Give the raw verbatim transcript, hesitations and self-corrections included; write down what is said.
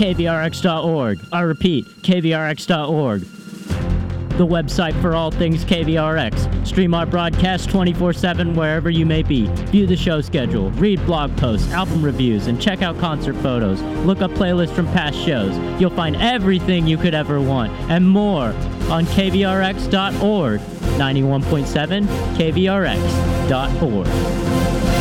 K V R X dot org. I repeat, K V R X dot org. The website for all things K V R X. Stream our broadcast twenty-four seven wherever you may be. View the show schedule, read blog posts, album reviews, and check out concert photos. Look up playlists from past shows. You'll find everything you could ever want, and more, on K V R X dot org. ninety-one point seven K V R X dot org.